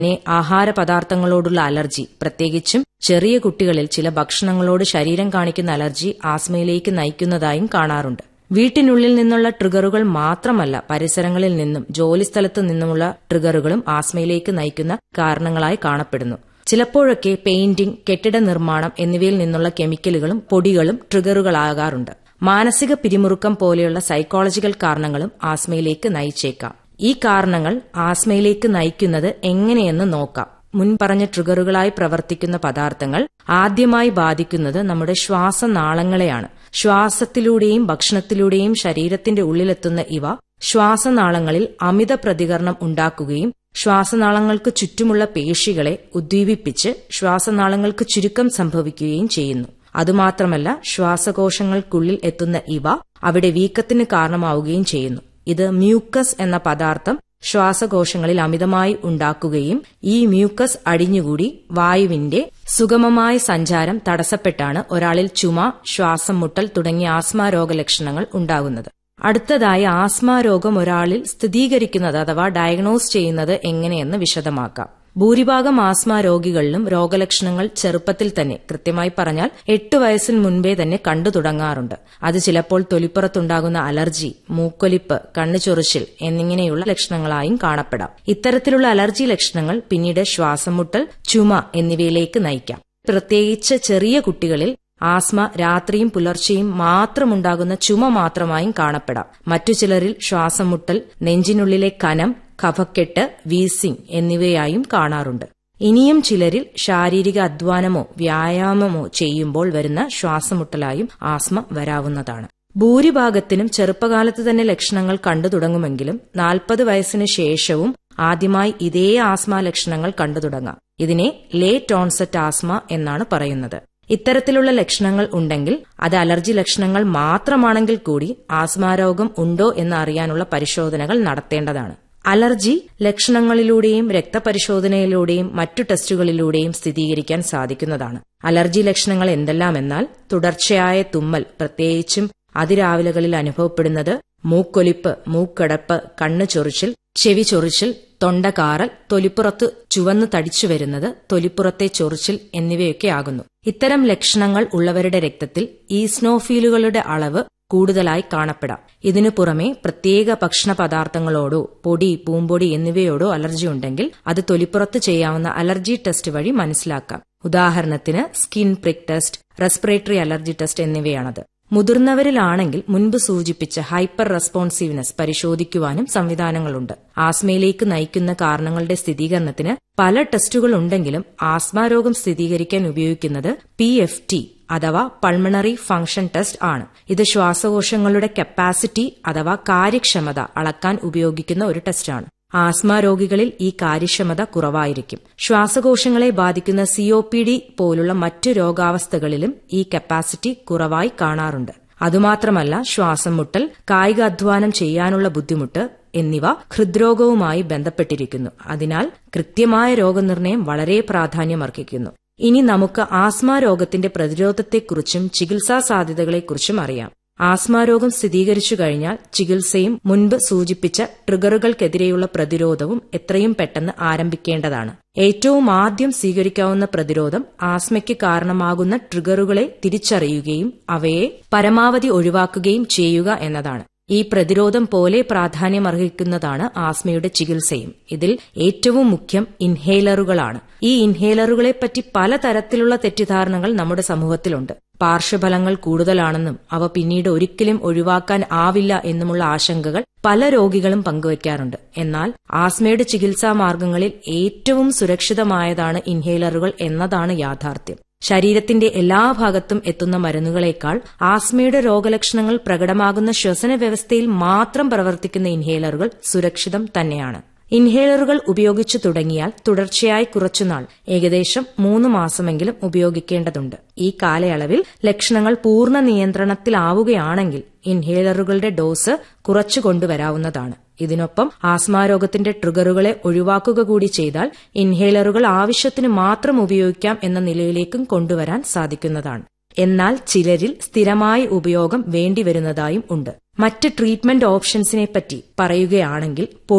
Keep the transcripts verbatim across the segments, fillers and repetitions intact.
പിന്നെ ആഹാര പദാർത്ഥങ്ങളോടുള്ള അലർജി, പ്രത്യേകിച്ചും ചെറിയ കുട്ടികളിൽ ചില ഭക്ഷണങ്ങളോട് ശരീരം കാണിക്കുന്ന അലർജി ആസ്മയിലേക്ക് നയിക്കുന്നതായും കാണാറുണ്ട്. വീട്ടിനുള്ളിൽ നിന്നുള്ള ട്രിഗറുകൾ മാത്രമല്ല, പരിസരങ്ങളിൽ നിന്നും ജോലിസ്ഥലത്തു നിന്നുമുള്ള ട്രിഗറുകളും ആസ്മയിലേക്ക് നയിക്കുന്ന കാരണങ്ങളായി കാണപ്പെടുന്നു. ചിലപ്പോഴൊക്കെ പെയിന്റിംഗ്, കെട്ടിട നിർമ്മാണം എന്നിവയിൽ നിന്നുള്ള കെമിക്കലുകളും പൊടികളും ട്രിഗറുകളാകാറുണ്ട്. മാനസിക പിരിമുറുക്കം പോലെയുള്ള സൈക്കോളജിക്കൽ കാരണങ്ങളും ആസ്മയിലേക്ക് നയിച്ചേക്കാം. ഈ കാരണങ്ങൾ ആസ്മയിലേക്ക് നയിക്കുന്നത് എങ്ങനെയെന്ന് നോക്കാം. മുൻപറഞ്ഞ ട്രിഗറുകളായി പ്രവർത്തിക്കുന്ന പദാർത്ഥങ്ങൾ ആദ്യമായി ബാധിക്കുന്നത് നമ്മുടെ ശ്വാസനാളങ്ങളെയാണ്. ശ്വാസത്തിലൂടെയും ഭക്ഷണത്തിലൂടെയും ശരീരത്തിന്റെ ഉള്ളിലെത്തുന്ന ഇവ ശ്വാസനാളങ്ങളിൽ അമിത പ്രതികരണം ഉണ്ടാക്കുകയും ശ്വാസനാളങ്ങൾക്ക് ചുറ്റുമുള്ള പേശികളെ ഉദ്ദീപിപ്പിച്ച് ശ്വാസനാളങ്ങൾക്ക് ചുരുക്കം സംഭവിക്കുകയും ചെയ്യുന്നു. അതുമാത്രമല്ല, ശ്വാസകോശങ്ങൾക്കുള്ളിൽ എത്തുന്ന ഇവ അവിടെ വീക്കത്തിന് കാരണമാവുകയും ചെയ്യുന്നു. ഇത് മ്യൂക്കസ് എന്ന പദാർത്ഥം ശ്വാസകോശങ്ങളിൽ അമിതമായി ഉണ്ടാക്കുകയും ഈ മ്യൂക്കസ് അടിഞ്ഞുകൂടി വായുവിന്റെ സുഗമമായ സഞ്ചാരം തടസ്സപ്പെട്ടാണ് ഒരാളിൽ ചുമ, ശ്വാസം മുട്ടൽ തുടങ്ങിയ ആസ്മ രോഗലക്ഷണങ്ങൾ ഉണ്ടാകുന്നത്. അടുത്തതായി ആസ്മ രോഗം ഒരാളിൽ സ്ഥിരീകരിക്കുന്നത് അഥവാ ഡയഗ്നോസ് ചെയ്യുന്നത് എങ്ങനെയെന്ന് വിശദമാക്കാം. ഭൂരിഭാഗം ആസ്മ രോഗികളിലും രോഗലക്ഷണങ്ങൾ ചെറുപ്പത്തിൽ തന്നെ, കൃത്യമായി പറഞ്ഞാൽ എട്ട് വയസ്സിന് മുൻപേ തന്നെ കണ്ടു തുടങ്ങാറുണ്ട്. അത് ചിലപ്പോൾ തൊലിപ്പുറത്തുണ്ടാകുന്ന അലർജി, മൂക്കൊലിപ്പ്, കണ്ണുചൊറിച്ചിൽ എന്നിങ്ങനെയുള്ള ലക്ഷണങ്ങളായും കാണപ്പെടാം. ഇത്തരത്തിലുള്ള അലർജി ലക്ഷണങ്ങൾ പിന്നീട് ശ്വാസം മുട്ടൽ, ചുമ എന്നിവയിലേക്ക് നയിക്കാം. പ്രത്യേകിച്ച് ചെറിയ കുട്ടികളിൽ ആസ്മ രാത്രിയും പുലർച്ചെയും മാത്രമുണ്ടാകുന്ന ചുമ മാത്രമായും കാണപ്പെടാം. മറ്റു ചിലരിൽ ശ്വാസം മുട്ടൽ, നെഞ്ചിനുള്ളിലെ കനം, കഫക്കെട്ട്, വീസിംഗ് എന്നിവയായും കാണാറുണ്ട്. ഇനിയും ചിലരിൽ ശാരീരിക അധ്വാനമോ വ്യായാമമോ ചെയ്യുമ്പോൾ വരുന്ന ശ്വാസമുട്ടലായും ആസ്മ വരാവുന്നതാണ്. ഭൂരിഭാഗത്തിനും ചെറുപ്പകാലത്ത് തന്നെ ലക്ഷണങ്ങൾ കണ്ടു തുടങ്ങുമെങ്കിലും നാൽപ്പത് വയസ്സിന് ശേഷവും ആദ്യമായി ഇതേ ആസ്മ ലക്ഷണങ്ങൾ കണ്ടു തുടങ്ങാം. ഇതിനെ ലേറ്റ് ഓൺസെറ്റ് ആസ്മ എന്നാണ് പറയുന്നത്. ഇത്തരത്തിലുള്ള ലക്ഷണങ്ങൾ ഉണ്ടെങ്കിൽ അത് അലർജി ലക്ഷണങ്ങൾ മാത്രമാണെങ്കിൽ കൂടി ആസ്മാരോഗം ഉണ്ടോ എന്ന് അറിയാനുള്ള പരിശോധനകൾ നടത്തേണ്ടതാണ്. അലർജി ലക്ഷണങ്ങളിലൂടെയും രക്തപരിശോധനയിലൂടെയും മറ്റു ടെസ്റ്റുകളിലൂടെയും സ്ഥിരീകരിക്കാൻ സാധിക്കുന്നതാണ്. അലർജി ലക്ഷണങ്ങൾ എന്തെല്ലാമെന്നാൽ തുടർച്ചയായ തുമ്മൽ, പ്രത്യേകിച്ചും അതിരാവിലകളിൽ അനുഭവപ്പെടുന്നത്, മൂക്കൊലിപ്പ്, മൂക്കടപ്പ്, കണ്ണു ചൊറിച്ചിൽ, ചെവി ചൊറിച്ചിൽ, തൊണ്ടകാറൽ, തൊലിപ്പുറത്ത് ചുവന്നു തടിച്ചു വരുന്നത്, തൊലിപ്പുറത്തെ ചൊറിച്ചിൽ എന്നിവയൊക്കെ ആകുന്നു. ഇത്തരം ലക്ഷണങ്ങൾ ഉള്ളവരുടെ രക്തത്തിൽ ഈസ്നോഫീലുകളുടെ അളവ് കൂടുതലായി കാണപ്പെടാം. ഇതിനു പുറമെ പ്രത്യേക ഭക്ഷണ പദാർത്ഥങ്ങളോടോ പൊടി, പൂമ്പൊടി എന്നിവയോടോ അലർജി ഉണ്ടെങ്കിൽ അത് തൊലിപ്പുറത്ത് ചെയ്യാവുന്ന അലർജി ടെസ്റ്റ് വഴി മനസ്സിലാക്കാം. ഉദാഹരണത്തിന് skin prick test, respiratory allergy test എന്നിവയാണത്. മുതിർന്നവരിലാണെങ്കിൽ മുൻപ് സൂചിപ്പിച്ച ഹൈപ്പർ റെസ്പോൺസീവ്നെസ് പരിശോധിക്കുവാനും സംവിധാനങ്ങളുണ്ട്. ആസ്മയിലേക്ക് നയിക്കുന്ന കാരണങ്ങളുടെ സ്ഥിരീകരണത്തിന് പല ടെസ്റ്റുകൾ ഉണ്ടെങ്കിലും ആസ്മ രോഗം സ്ഥിരീകരിക്കാൻ ഉപയോഗിക്കുന്നത് പി എഫ് ടി അഥവാ പൾമണറി ഫംഗ്ഷൻ ടെസ്റ്റ് ആണ്. ഇത് ശ്വാസകോശങ്ങളുടെ കപ്പാസിറ്റി അഥവാ കാര്യക്ഷമത അളക്കാൻ ഉപയോഗിക്കുന്ന ഒരു ടെസ്റ്റാണ്. ആസ്മ രോഗികളിൽ ഈ കാര്യക്ഷമത കുറവായിരിക്കും. ശ്വാസകോശങ്ങളെ ബാധിക്കുന്ന സി ഒ പി ഡി പോലുള്ള മറ്റു രോഗാവസ്ഥകളിലും ഈ കപ്പാസിറ്റി കുറവായി കാണാറുണ്ട്. അതുമാത്രമല്ല, ശ്വാസം മുട്ടൽ, കായികാധ്വാനം ചെയ്യാനുള്ള ബുദ്ധിമുട്ട് എന്നിവ ഹൃദ്രോഗവുമായി ബന്ധപ്പെട്ടിരിക്കുന്നു. അതിനാൽ കൃത്യമായ രോഗനിർണയം വളരെ പ്രാധാന്യമർഹിക്കുന്നു. ഇനി നമുക്ക് ആസ്മ രോഗത്തിന്റെ പ്രതിരോധത്തെക്കുറിച്ചും ചികിത്സാ സാധ്യതകളെക്കുറിച്ചും അറിയാം. ആസ്മ രോഗം സ്ഥിരീകരിച്ചു കഴിഞ്ഞാൽ ചികിത്സയും മുൻപ് സൂചിപ്പിച്ച ട്രിഗറുകൾക്കെതിരെയുള്ള പ്രതിരോധവും എത്രയും പെട്ടെന്ന് ആരംഭിക്കേണ്ടതാണ്. ഏറ്റവും ആദ്യം സ്വീകരിക്കാവുന്ന പ്രതിരോധം ആസ്മയ്ക്ക് കാരണമാകുന്ന ട്രിഗറുകളെ തിരിച്ചറിയുകയും അവയെ പരമാവധി ഒഴിവാക്കുകയും ചെയ്യുക എന്നതാണ്. ഈ പ്രതിരോധം പോലെ പ്രാധാന്യമർഹിക്കുന്നതാണ് ആസ്മയുടെ ചികിത്സയും. ഇതിൽ ഏറ്റവും മുഖ്യം ഇൻഹേലറുകളാണ്. ഈ ഇൻഹേലറുകളെപ്പറ്റി പലതരത്തിലുള്ള തെറ്റിദ്ധാരണകൾ നമ്മുടെ സമൂഹത്തിലുണ്ട്. പാർശ്വഫലങ്ങൾ കൂടുതലാണെന്നും അവ പിന്നീട് ഒരിക്കലും ഒഴിവാക്കാൻ ആവില്ല എന്നുമുള്ള ആശങ്കകൾ പല രോഗികളും പങ്കുവയ്ക്കാറുണ്ട്. എന്നാൽ ആസ്മയുടെ ചികിത്സാ മാർഗങ്ങളിൽ ഏറ്റവും സുരക്ഷിതമായതാണ് ഇൻഹേലറുകൾ എന്നതാണ് യാഥാർത്ഥ്യം. ശരീരത്തിന്റെ എല്ലാ ഭാഗത്തും എത്തുന്ന മരുന്നുകളേക്കാൾ ആസ്മയുടെ രോഗലക്ഷണങ്ങൾ പ്രകടമാകുന്ന ശ്വസന വ്യവസ്ഥയിൽ മാത്രം പ്രവർത്തിക്കുന്ന ഇൻഹേലറുകൾ സുരക്ഷിതം തന്നെയാണ്. ഇൻഹേലറുകൾ ഉപയോഗിച്ചു തുടങ്ങിയാൽ തുടർച്ചയായി കുറച്ചുനാൾ, ഏകദേശം മൂന്ന് മാസമെങ്കിലും ഉപയോഗിക്കേണ്ടതുണ്ട്. ഈ കാലയളവിൽ ലക്ഷണങ്ങൾ പൂർണ്ണ നിയന്ത്രണത്തിലാവുകയാണെങ്കിൽ ഇൻഹേലറുകളുടെ ഡോസ് കുറച്ചു കൊണ്ടുവരാവുന്നതാണ്. ഇതിനൊപ്പം ആസ്മാരോഗത്തിന്റെ ട്രിഗറുകളെ ഒഴിവാക്കുക കൂടി ചെയ്താൽ ഇൻഹേലറുകൾ ആവശ്യത്തിന് മാത്രം ഉപയോഗിക്കാം എന്ന നിലയിലേക്കും കൊണ്ടുവരാൻ സാധിക്കുന്നതാണ്. എന്നാൽ ചിലരിൽ സ്ഥിരമായ ഉപയോഗം വേണ്ടിവരുന്നതായും ഉണ്ട്. മറ്റ് ട്രീറ്റ്മെന്റ് ഓപ്ഷൻസിനെപ്പറ്റി പറയുകയാണെങ്കിൽ പൊടി,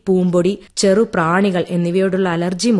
പൂമ്പൊടി, ചെറു പ്രാണികൾ എന്നിവയോടുള്ള അലർജി